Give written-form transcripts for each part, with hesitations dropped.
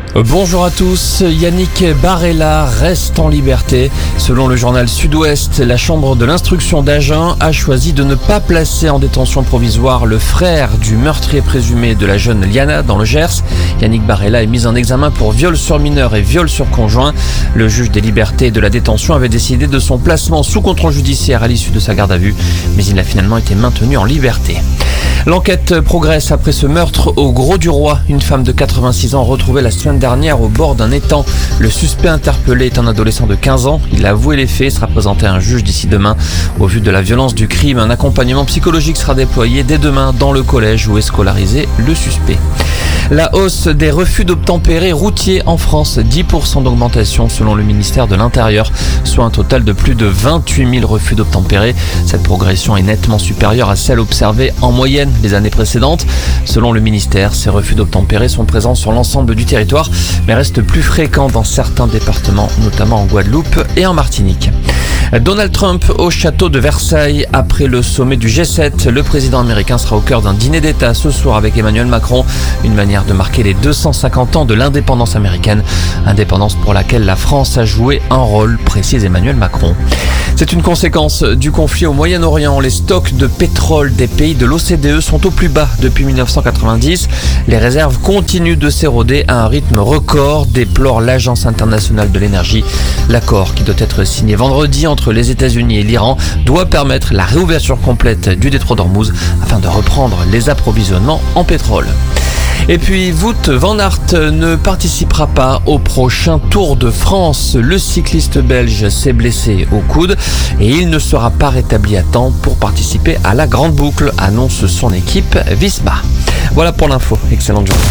Bonjour à tous, Yannick Barella reste en liberté. Selon le journal Sud-Ouest, la chambre de l'instruction d'Agen a choisi de ne pas placer en détention provisoire le frère du meurtrier présumé de la jeune Liana dans le Gers. Yannick Barella est mis en examen pour viol sur mineur et viol sur conjoint. Le juge des libertés et de la détention avait décidé de son placement sous contrôle judiciaire à l'issue de sa garde à vue, mais il a finalement été maintenu en liberté. L'enquête progresse après ce meurtre au Grau-du-Roi. Une femme de 86 ans retrouvée la semaine dernière au bord d'un étang. Le suspect interpellé est un adolescent de 15 ans. Il a avoué les faits, sera présenté à un juge d'ici demain. Au vu de la violence du crime, un accompagnement psychologique sera déployé dès demain dans le collège où est scolarisé le suspect. La hausse des refus d'obtempérer routiers en France, 10% d'augmentation selon le ministère de l'Intérieur, soit un total de plus de 28 000 refus d'obtempérer. Cette progression est nettement supérieure à celle observée en moyenne les années précédentes. Selon le ministère, ces refus d'obtempérer sont présents sur l'ensemble du territoire, mais restent plus fréquents dans certains départements, notamment en Guadeloupe et en Martinique. Donald Trump au château de Versailles. Après le sommet du G7, le président américain sera au cœur d'un dîner d'État ce soir avec Emmanuel Macron. Une manière de marquer les 250 ans de l'indépendance américaine. Indépendance pour laquelle la France a joué un rôle, précise Emmanuel Macron. C'est une conséquence du conflit au Moyen-Orient. Les stocks de pétrole des pays de l'OCDE sont au plus bas depuis 1990. Les réserves continuent de s'éroder à un rythme record, déplore l'Agence internationale de l'énergie. L'accord, qui doit être signé vendredi entre les États-Unis et l'Iran, doit permettre la réouverture complète du détroit d'Ormuz afin de reprendre les approvisionnements en pétrole. Et puis Wout van Aert ne participera pas au prochain Tour de France. Le cycliste belge s'est blessé au coude et il ne sera pas rétabli à temps pour participer à la Grande Boucle, annonce son équipe Visma. Voilà pour l'info, excellente journée.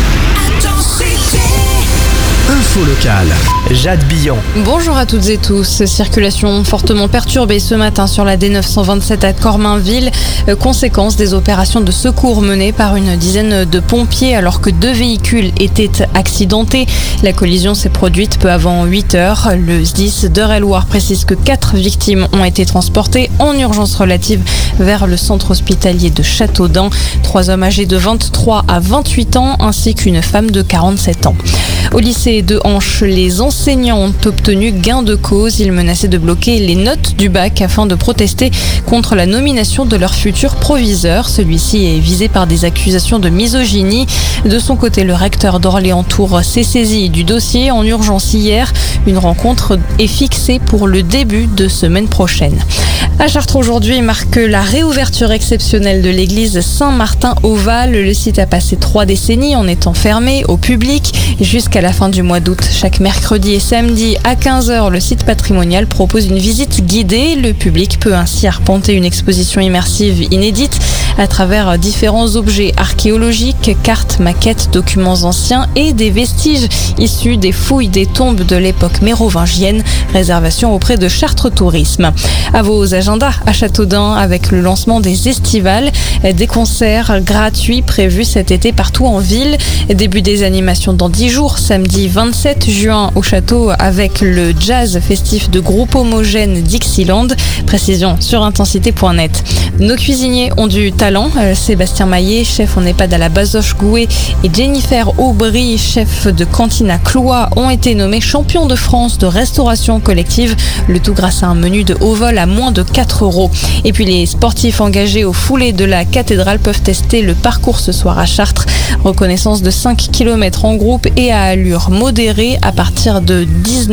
Info locale, Jade Billon. Bonjour à toutes et tous. Circulation fortement perturbée ce matin sur la D927 à Cormainville. Conséquence des opérations de secours menées par une dizaine de pompiers alors que 2 véhicules étaient accidentés. La collision s'est produite peu avant 8 heures. Le SDIS d'Eure-et-Loir précise que 4 victimes ont été transportées en urgence relative vers le centre hospitalier de Châteaudun. 3 hommes âgés de 23 à 28 ans ainsi qu'une femme de 47 ans. Au lycée de Hanche, les enseignants ont obtenu gain de cause. Ils menaçaient de bloquer les notes du bac afin de protester contre la nomination de leur futur proviseur. Celui-ci est visé par des accusations de misogynie. De son côté, le recteur d'Orléans-Tours s'est saisi du dossier en urgence hier. Une rencontre est fixée pour le début de semaine prochaine. À Chartres aujourd'hui marque la réouverture exceptionnelle de l'église Saint-Martin-au-Val. Le site a passé 3 décennies en étant fermé au public jusqu'à la fin du mois d'août. Chaque mercredi et samedi à 15h, le site patrimonial propose une visite guidée. Le public peut ainsi arpenter une exposition immersive inédite à travers différents objets archéologiques, cartes, maquettes, documents anciens et des vestiges issus des fouilles des tombes de l'époque mérovingienne. Réservation auprès de Chartres Tourisme. À vos agendas à Châteaudun avec le lancement des estivales, des concerts gratuits prévus cet été partout en ville. Début des animations dans 10 jours, samedi 27 juin au château avec le jazz festif de groupe homogène Dixieland. Précision sur intensité.net. Nos cuisiniers ont du talent. Sébastien Maillet, chef en EHPAD à la Bazoche-Gouet, et Jennifer Aubry, chef de cantine à Cloix, ont été nommés champions de France de restauration collective. Le tout grâce à un menu de haut vol à moins de 4 €. Et puis les sportifs engagés au foulée de la cathédrale peuvent tester le parcours ce soir à Chartres. Reconnaissance de 5 km en groupe et à allure modérée à partir de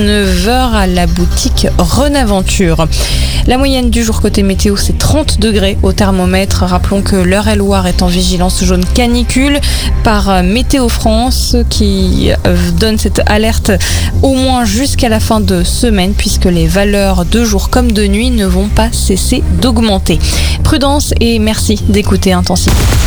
19h à la boutique Renaventure. La moyenne du jour côté météo, c'est 30 degrés au thermomètre. Rappelons que l'Eure-et-Loir est en vigilance jaune canicule par Météo France qui donne cette alerte au moins jusqu'à la fin de semaine puisque les valeurs de jour comme de nuit ne vont pas cesser d'augmenter. Prudence et merci d'écouter Intensité.